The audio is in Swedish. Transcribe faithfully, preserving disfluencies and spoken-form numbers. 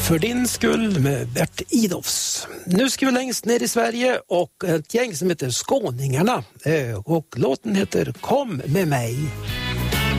För din skull med Bert Idolfs. Nu ska vi längst ner i Sverige och ett gäng som heter Skåningarna. Och låten heter Kom med mig.